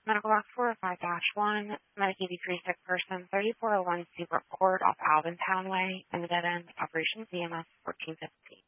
Medical box 405-1, Medicaid decreased sick person, 3401 Seabrook Court off Alvintown Way, in the dead end, Operation CMS 1415.